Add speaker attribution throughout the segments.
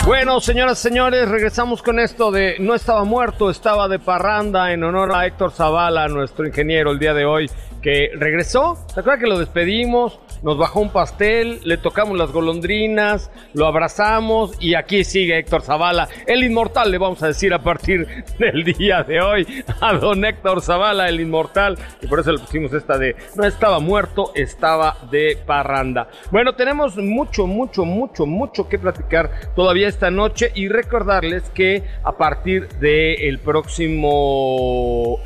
Speaker 1: Bueno, señoras y señores, regresamos con esto de no estaba muerto, estaba de parranda, en honor a Héctor Zavala, nuestro ingeniero el día de hoy, que regresó. ¿Te acuerdas que lo despedimos? Nos bajó un pastel, le tocamos las golondrinas, lo abrazamos y aquí sigue Héctor Zavala, el inmortal, le vamos a decir a partir del día de hoy a don Héctor Zavala, el inmortal, y por eso le pusimos esta de no estaba muerto, estaba de parranda. Bueno, tenemos mucho que platicar todavía esta noche y recordarles que a partir del próximo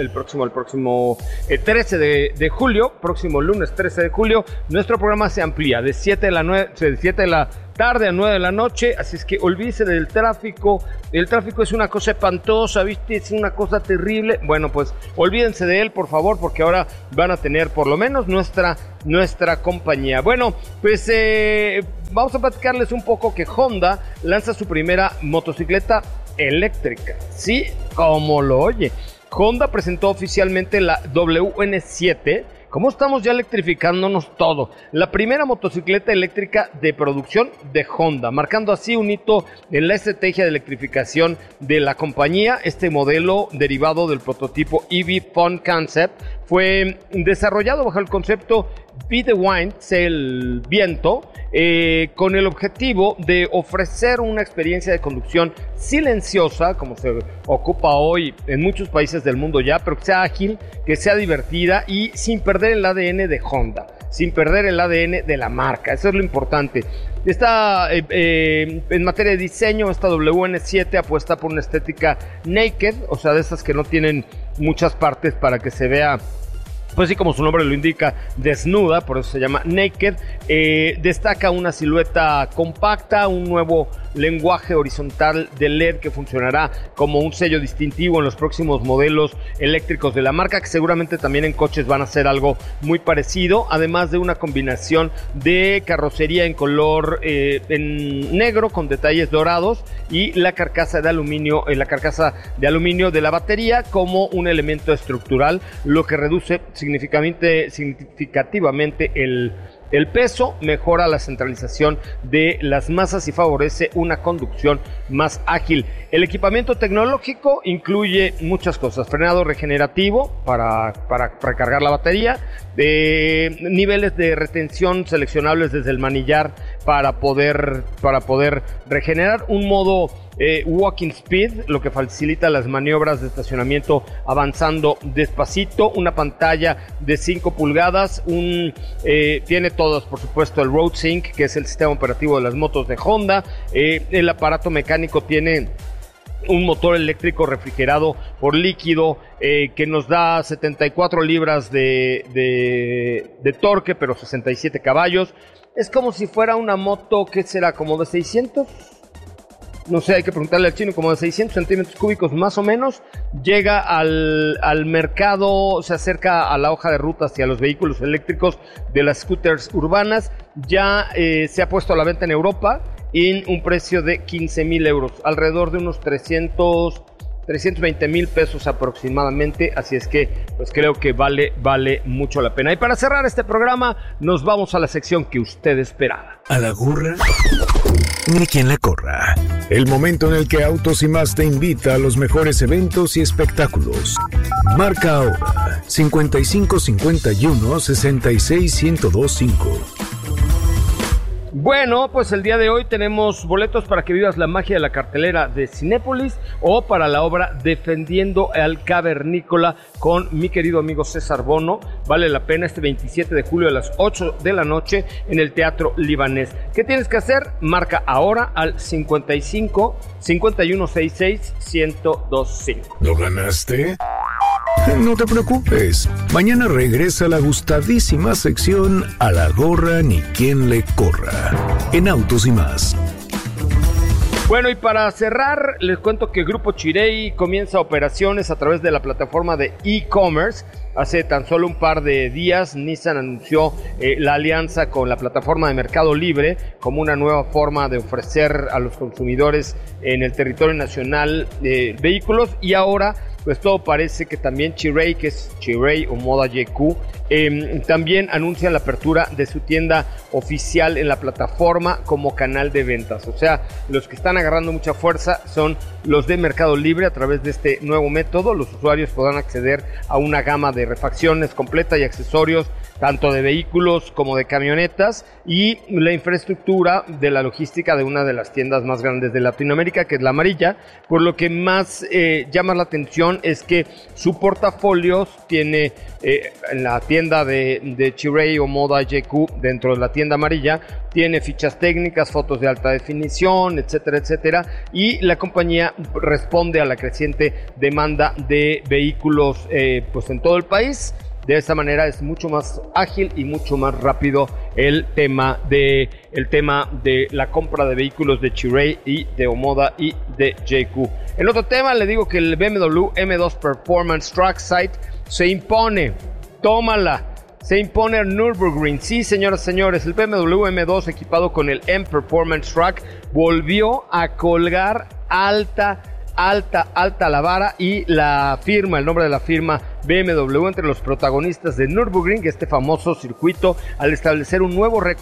Speaker 1: 13 de julio, próximo lunes 13 de julio, nuestro programa se amplía de 7 de la tarde a 9 de la noche, así es que olvídese del tráfico. El tráfico es una cosa espantosa, ¿viste? Es una cosa terrible. Bueno, pues olvídense de él, por favor, porque ahora van a tener por lo menos nuestra compañía. Bueno, pues vamos a platicarles un poco que Honda lanza su primera motocicleta eléctrica. Sí, como lo oye. Honda presentó oficialmente la WN7. ¿Cómo estamos ya electrificándonos todo? La primera motocicleta eléctrica de producción de Honda, marcando así un hito en la estrategia de electrificación de la compañía. Este modelo, derivado del prototipo EV Fun Concept, fue desarrollado bajo el concepto Be the Wind, el viento, con el objetivo de ofrecer una experiencia de conducción silenciosa, como se ocupa hoy en muchos países del mundo ya, pero que sea ágil, que sea divertida y sin perder el ADN de Honda, sin perder el ADN de la marca. Eso es lo importante. En materia de diseño, esta WN7 apuesta por una estética naked, o sea, de esas que no tienen muchas partes para que se vea, pues sí, como su nombre lo indica, desnuda, por eso se llama naked. Destaca una silueta compacta, un nuevo lenguaje horizontal de LED que funcionará como un sello distintivo en los próximos modelos eléctricos de la marca, que seguramente también en coches van a ser algo muy parecido, además de una combinación de carrocería en color en negro con detalles dorados y la carcasa de aluminio, de la batería como un elemento estructural, lo que reduce significativamente el peso, mejora la centralización de las masas y favorece una conducción más ágil. El equipamiento tecnológico incluye muchas cosas: frenado regenerativo para recargar la batería, niveles de retención seleccionables desde el manillar para poder regenerar, un modo walking speed, lo que facilita las maniobras de estacionamiento avanzando despacito, una pantalla de 5 pulgadas, tiene todas, por supuesto, el RoadSync, que es el sistema operativo de las motos de Honda. El aparato mecánico tiene un motor eléctrico refrigerado por líquido que nos da 74 libras de torque, pero 67 caballos. Es como si fuera una moto, ¿qué será? ¿Como de 600? No sé, hay que preguntarle al chino, como de 600 centímetros cúbicos más o menos. Llega al mercado, se acerca a la hoja de ruta hacia los vehículos eléctricos de las scooters urbanas. Ya se ha puesto a la venta en Europa en un precio de 15,000 euros, alrededor de unos 320,000 pesos aproximadamente, así es que pues creo que vale mucho la pena. Y para cerrar este programa, nos vamos a la sección que usted esperaba.
Speaker 2: A la gorra, ni quien la corra. El momento en el que Autos y Más te invita a los mejores eventos y espectáculos. Marca ahora 5551 66 1025.
Speaker 1: Bueno, pues el día de hoy tenemos boletos para que vivas la magia de la cartelera de Cinépolis o para la obra Defendiendo al Cavernícola con mi querido amigo César Bono. Vale la pena, este 27 de julio a las 8 de la noche en el Teatro Libanés. ¿Qué tienes que hacer? Marca ahora al 55 5166 1025.
Speaker 2: ¿Lo ganaste? No te preocupes, mañana regresa la gustadísima sección A la gorra ni quien le corra, en Autos y Más.
Speaker 1: Bueno, y para cerrar, les cuento que Grupo Chirey comienza operaciones a través de la plataforma de e-commerce. Hace tan solo un par de días, Nissan anunció la alianza con la plataforma de Mercado Libre como una nueva forma de ofrecer a los consumidores en el territorio nacional vehículos, y ahora pues todo parece que también Chery, que es Chery Omoda JQ, también anuncia la apertura de su tienda oficial en la plataforma como canal de ventas. O sea, los que están agarrando mucha fuerza son los de Mercado Libre. A través de este nuevo método, los usuarios podrán acceder a una gama de refacciones completa y accesorios, tanto de vehículos como de camionetas, y la infraestructura de la logística de una de las tiendas más grandes de Latinoamérica, que es La Amarilla. Por lo que más llama la atención es que su portafolio tiene en la tienda de Chery Omoda JQ, dentro de la tienda amarilla, tiene fichas técnicas, fotos de alta definición, etcétera, etcétera, y la compañía responde a la creciente demanda de vehículos pues en todo el país. De esta manera es mucho más ágil y mucho más rápido el tema de la compra de vehículos de Chery y de Omoda y de JQ. En otro tema, le digo que el BMW M2 Performance Trackside se impone. Tómala. Se impone el Nürburgring. Sí, señoras y señores, el BMW M2 equipado con el M Performance Track volvió a colgar alta la vara, y la firma, el nombre de la firma BMW entre los protagonistas de Nürburgring, este famoso circuito, al establecer un nuevo récord